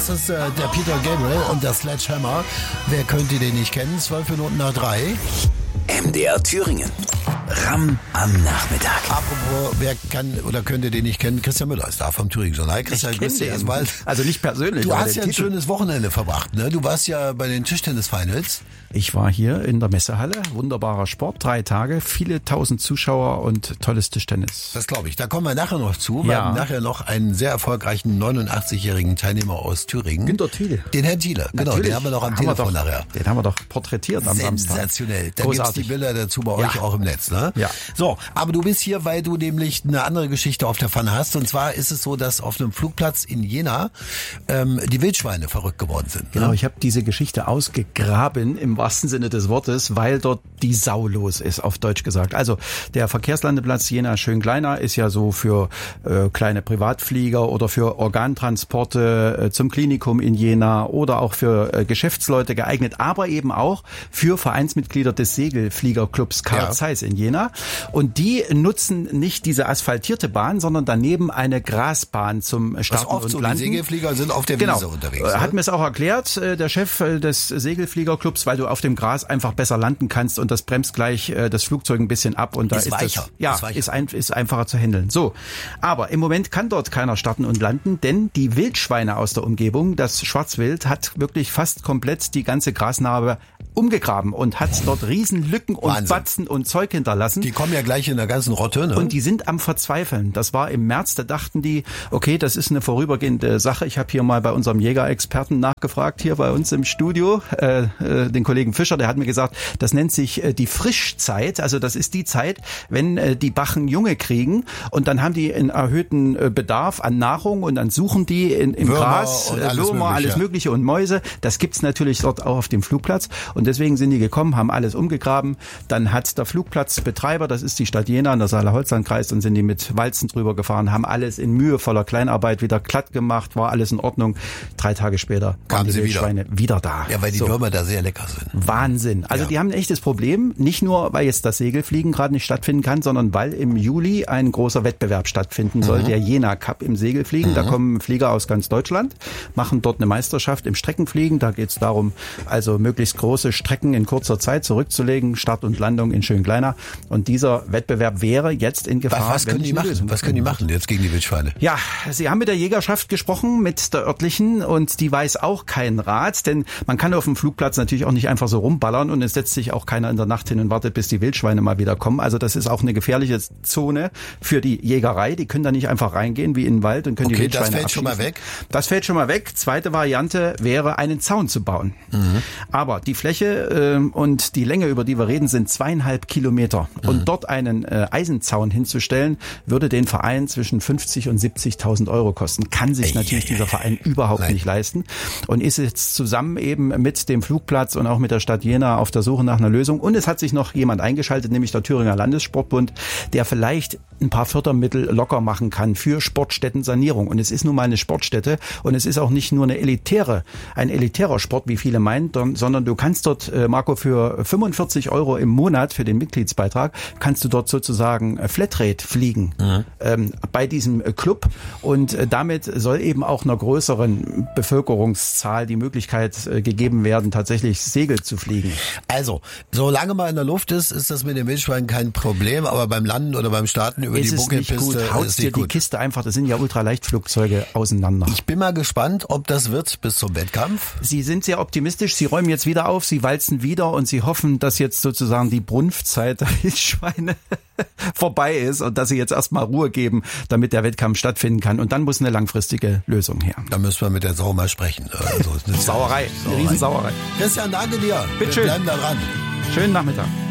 das ist der Peter Gabriel und der Sledgehammer. Wer könnte den nicht kennen? 12 Minuten nach 3. MDR Thüringen. Ram am Nachmittag. Apropos, wer kann oder könnte den nicht kennen? Christian Müller ist da vom Thüringen Journal. Christian, grüß dich erstmal. Also nicht persönlich. Du hast ja ein schönes Wochenende verbracht, ne? Du warst ja bei den Tischtennis-Finals. Ich war hier in der Messehalle. Wunderbarer Sport. 3 Tage, viele tausend Zuschauer und tolles Tischtennis. Das glaube ich. Da kommen wir nachher noch zu. Wir Ja. haben nachher noch einen sehr erfolgreichen 89-jährigen Teilnehmer aus Thüringen. Günter Thiele. Den Herrn Thiele. Genau, Natürlich. den haben wir noch am Haben wir Telefon doch, nachher. Den haben wir doch porträtiert am Samstag. Sensationell. Da gibt's Großartig. die Bilder dazu bei euch Ja. auch im Netz, ne? Ja. So, aber du bist hier, weil du nämlich eine andere Geschichte auf der Pfanne hast. Und zwar ist es so, dass auf einem Flugplatz in Jena die Wildschweine verrückt geworden sind. Genau, Ne? ich habe diese Geschichte ausgegraben im wahrsten Sinne des Wortes, weil dort die Sau los ist, auf Deutsch gesagt. Also der Verkehrslandeplatz Jena-Schönkleiner ist ja so für kleine Privatflieger oder für Organtransporte zum Klinikum in Jena oder auch für Geschäftsleute geeignet, aber eben auch für Vereinsmitglieder des Segelfliegerclubs Karl Ja. Zeiss in Jena. Und die nutzen nicht diese asphaltierte Bahn, sondern daneben eine Grasbahn zum Was Starten oft und so, die Landen. Segelflieger sind auf der Genau. Wiese unterwegs. Hat Ne? mir es auch erklärt, der Chef des Segelfliegerclubs, weil du auf dem Gras einfach besser landen kannst und das bremst gleich das Flugzeug ein bisschen ab und da Ist ist weicher. das, ja, Ist weicher. ist einfacher zu handeln. So, aber im Moment kann dort keiner starten und landen, denn die Wildschweine aus der Umgebung, das Schwarzwild, hat wirklich fast komplett die ganze Grasnarbe umgegraben und hat dort riesen Lücken und Wahnsinn. Batzen und Zeug hinterlassen. Die kommen ja gleich in der ganzen Rotte, ne? Und die sind am Verzweifeln. Das war im März, da dachten die, okay, das ist eine vorübergehende Sache. Ich habe hier mal bei unserem Jägerexperten nachgefragt, hier bei uns im Studio, den Kollegen Fischer, der hat mir gesagt, das nennt sich die Frischzeit. Also das ist die Zeit, wenn die Bachen Junge kriegen und dann haben die einen erhöhten Bedarf an Nahrung und dann suchen die im Würmer Gras, und alles Würmer, Mögliche. alles Mögliche und Mäuse. Das gibt's natürlich dort auch auf dem Flugplatz und deswegen sind die gekommen, haben alles umgegraben. Dann hat der Flugplatzbetreiber, das ist die Stadt Jena in der Saale-Holzland-Kreis, dann sind die mit Walzen drüber gefahren, haben alles in mühevoller Kleinarbeit wieder glatt gemacht, war alles in Ordnung. 3 Tage später Kamen waren die sie Wildschweine wieder da. Ja, weil die So. Würmer da sehr lecker sind. Wahnsinn. Also Ja. die haben ein echtes Problem, nicht nur, weil jetzt das Segelfliegen gerade nicht stattfinden kann, sondern weil im Juli ein großer Wettbewerb stattfinden soll, der Jena Cup im Segelfliegen. Da kommen Flieger aus ganz Deutschland, machen dort eine Meisterschaft im Streckenfliegen. Da geht es darum, also möglichst große Strecken in kurzer Zeit zurückzulegen, Start und Landung in Schönkleiner. Und dieser Wettbewerb wäre jetzt in Gefahr. Was wenn können die nicht eine machen? Lösung Was können die machen jetzt gegen die Wildschweine? Ja, sie haben mit der Jägerschaft gesprochen, mit der örtlichen, und die weiß auch keinen Rat, denn man kann auf dem Flugplatz natürlich auch nicht einfach so rumballern und es setzt sich auch keiner in der Nacht hin und wartet, bis die Wildschweine mal wieder kommen. Also das ist auch eine gefährliche Zone für die Jägerei. Die können da nicht einfach reingehen wie in den Wald und können die Okay, Wildschweine das fällt schon mal abschießen. weg. Das fällt schon mal weg. Zweite Variante wäre, einen Zaun zu bauen. Aber die Fläche und die Länge, über die wir reden, sind 2,5 Kilometer. Und dort einen Eisenzaun hinzustellen, würde den Verein zwischen 50 und 70.000 Euro kosten. Kann sich natürlich dieser Verein überhaupt Nein. nicht leisten und ist jetzt zusammen eben mit dem Flugplatz und auch mit der Stadt Jena auf der Suche nach einer Lösung. Und es hat sich noch jemand eingeschaltet, nämlich der Thüringer Landessportbund, der vielleicht ein paar Fördermittel locker machen kann für Sportstättensanierung. Und es ist nun mal eine Sportstätte und es ist auch nicht nur ein elitärer Sport, wie viele meinen, sondern du kannst dort, Marco, für 45 Euro im Monat für den Mitgliedsbeitrag, kannst du dort sozusagen Flatrate fliegen bei diesem Club. Und damit soll eben auch einer größeren Bevölkerungszahl die Möglichkeit gegeben werden, tatsächlich Segel zu fliegen. Also, solange man in der Luft ist, ist das mit den Wildschweinen kein Problem, aber beim Landen oder beim Starten über Ist die es nicht Buckelpiste gut, haut ist dir nicht die gut. Kiste einfach, das sind ja Ultraleichtflugzeuge auseinander. Ich bin mal gespannt, ob das wird bis zum Wettkampf. Sie sind sehr optimistisch, Sie räumen jetzt wieder auf, Sie walzen wieder und Sie hoffen, dass jetzt sozusagen die Brunftzeit der Wildschweine vorbei ist und dass Sie jetzt erstmal Ruhe geben, damit der Wettkampf stattfinden kann. Und dann muss eine langfristige Lösung her. Da müssen wir mit der Sau mal sprechen. Also, Sauerei, eine Riesensauerei. Christian, danke dir. Bitte schön. Wir bleiben da dran. Schönen Nachmittag.